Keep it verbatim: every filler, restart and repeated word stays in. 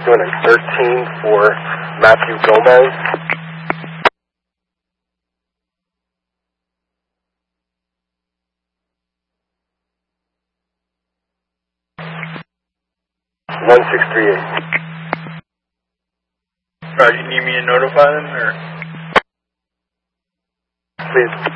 doing a thirteen for Matthew Gomez. one six three eight. Uh, you need me to notify them, or? Please.